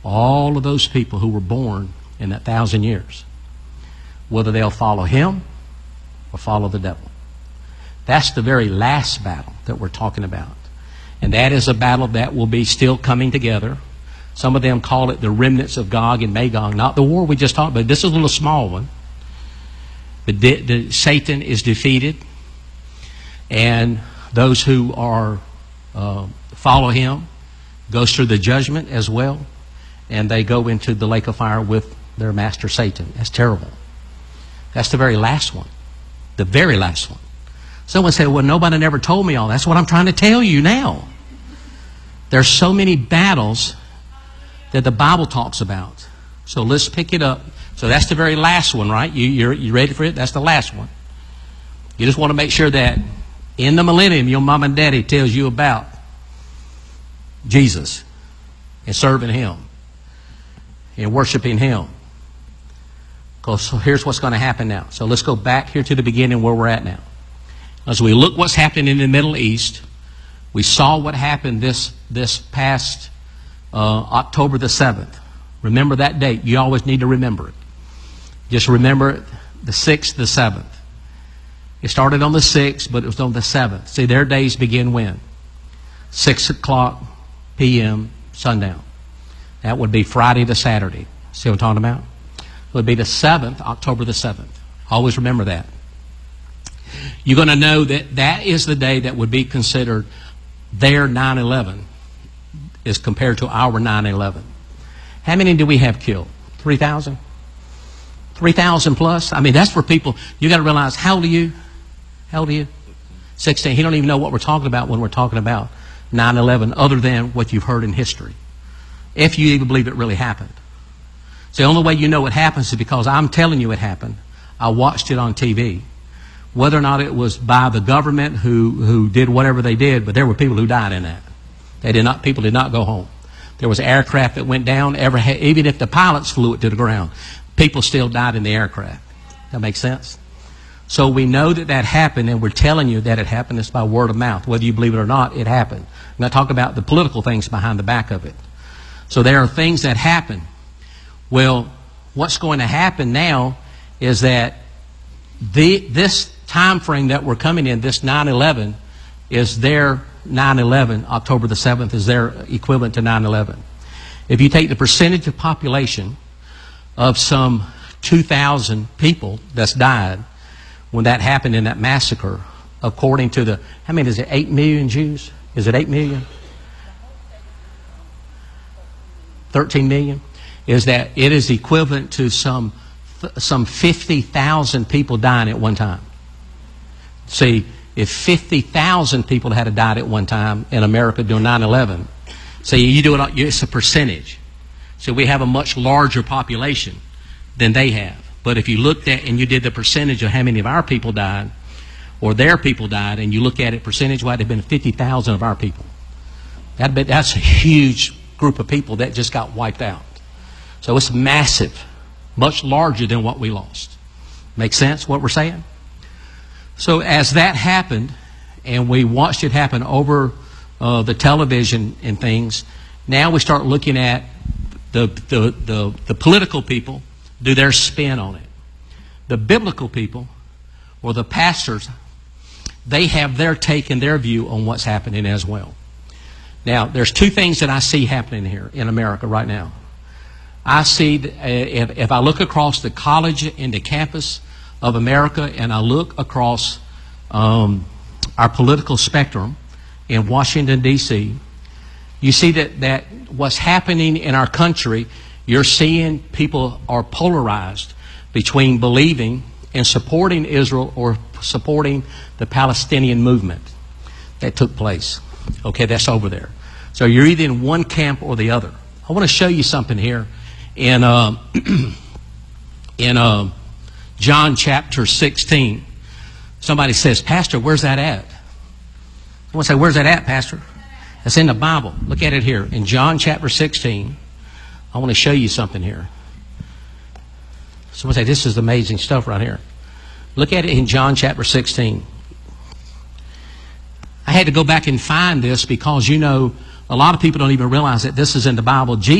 all of those people who were born in that 1,000 years, whether they'll follow him or follow the devil. That's the very last battle that we're talking about. And that is a battle that will be still coming together. Some of them call it the remnants of Gog and Magog. Not the war we just talked about. This is a little small one. Satan is defeated. And those who are follow him goes through the judgment as well. And they go into the lake of fire with their master Satan. That's terrible. That's the very last one. The very last one. Someone said, well, nobody never told me all. That's what I'm trying to tell you now. There's so many battles that the Bible talks about. So let's pick it up. So that's the very last one, right? You ready for it? That's the last one. You just want to make sure that in the millennium, your mom and daddy tells you about Jesus and serving him and worshiping him. Because here's what's going to happen now. So let's go back here to the beginning where we're at now. As we look what's happening in the Middle East, we saw what happened this past October the 7th. Remember that date. You always need to remember it. Just remember it, the 6th, the 7th. It started on the 6th, but it was on the 7th. See, their days begin when? 6 o'clock p.m. sundown. That would be Friday to Saturday. See what I'm talking about? It would be the 7th, October the 7th. Always remember that. You're going to know that that is the day that would be considered their 9/11 as compared to our 9/11. How many do we have killed? 3,000? 3,000 plus? I mean, that's for people. You got to realize, how old are you? How old are you? 16. He don't even know what we're talking about when we're talking about 9/11, other than what you've heard in history. If you even believe it really happened. So the only way you know it happens is because I'm telling you it happened. I watched it on TV. Whether or not it was by the government who did whatever they did, but there were people who died in that. People did not go home. There was aircraft that went down. Even if the pilots flew it to the ground, people still died in the aircraft. That makes sense? So we know that happened, and we're telling you that it happened. It's by word of mouth. Whether you believe it or not, it happened. I'm not talking about the political things behind the back of it. So there are things that happen. Well, what's going to happen now is that this time frame that we're coming in, this 9/11, is their 9/11. October the 7th is their equivalent to 9/11. If you take the percentage of population of some 2,000 people that's died when that happened in that massacre, according to the, how many is it, 8 million Jews? Is it 8 million? 13 million? Is that it is equivalent to some 50,000 people dying at one time. See, if 50,000 people had died at one time in America during 9/11, so you do it, it's a percentage. So we have a much larger population than they have. But if you looked at and you did the percentage of how many of our people died, or their people died, and you look at it percentage-wise, it'd been 50,000 of our people. That's a huge group of people that just got wiped out. So it's massive, much larger than what we lost. Make sense what we're saying? So as that happened, and we watched it happen over the television and things, now we start looking at the political people do their spin on it. The biblical people, or the pastors, they have their take and their view on what's happening as well. Now, there's two things that I see happening here in America right now. I see, if I look across the college and the campus of America, and I look across our political spectrum in Washington, D.C., you see that what's happening in our country, you're seeing people are polarized between believing and supporting Israel or supporting the Palestinian movement that took place. Okay, that's over there. So you're either in one camp or the other. I want to show you something here in John chapter 16. Somebody says, Pastor, where's that at? I want to say, where's that at, Pastor? It's in the Bible. Look at it here. In John chapter 16, I want to show you something here. Someone say, this is amazing stuff right here. Look at it in John chapter 16. I had to go back and find this because, you know, a lot of people don't even realize that this is in the Bible.